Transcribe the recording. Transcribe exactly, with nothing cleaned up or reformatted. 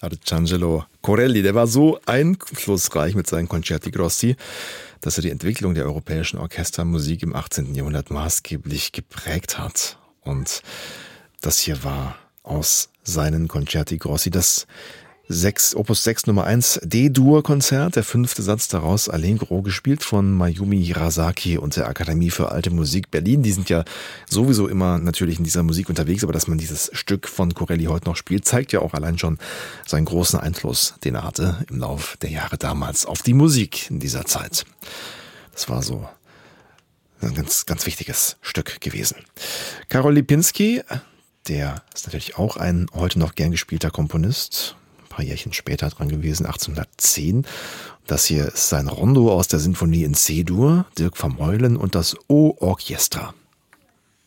Arcangelo Corelli, der war so einflussreich mit seinen Concerti Grossi, dass er die Entwicklung der europäischen Orchestermusik im achtzehnten. Jahrhundert maßgeblich geprägt hat. Und das hier war aus seinen Concerti Grossi das sechs, Opus sechs Nummer eins D-Dur-Konzert, der fünfte Satz daraus, Allegro, gespielt von Mayumi Hirasaki und der Akademie für Alte Musik Berlin. Die sind ja sowieso immer natürlich in dieser Musik unterwegs, aber dass man dieses Stück von Corelli heute noch spielt, zeigt ja auch allein schon seinen großen Einfluss, den er hatte im Lauf der Jahre damals auf die Musik in dieser Zeit. Das war so ein ganz, ganz wichtiges Stück gewesen. Karol Lipinski, der ist natürlich auch ein heute noch gern gespielter Komponist, ein paar Jährchen später dran gewesen, achtzehnhundertzehn. Das hier ist sein Rondo aus der Sinfonie in C-Dur, Dirk Vermeulen und das O-Orchestra.